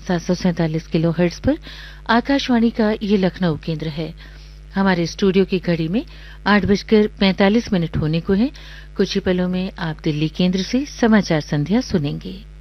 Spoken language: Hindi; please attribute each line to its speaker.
Speaker 1: 747 किलोहर्ट्ज पर आकाशवाणी का ये लखनऊ केंद्र है। हमारे स्टूडियो की घड़ी में 8:45 होने को हैं। कुछ ही पलों में आप दिल्ली केंद्र से समाचार संध्या सुनेंगे।